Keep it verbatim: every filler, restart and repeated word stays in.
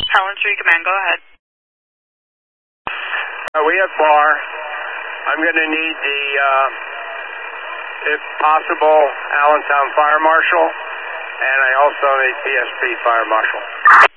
Helen three Command, go ahead. Uh, we have bar. I'm going to need the, uh, if possible, Allentown Fire Marshal, and I also need P S P Fire Marshal.